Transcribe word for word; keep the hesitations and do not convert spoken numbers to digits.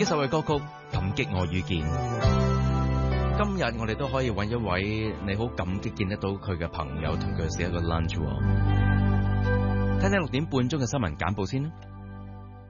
一首嘅歌曲《感激我遇見》。今日我哋都可以揾一位你好感激見得到佢嘅朋友，同佢食一個 lunch。聽聽六點半鐘嘅新聞簡報先啦。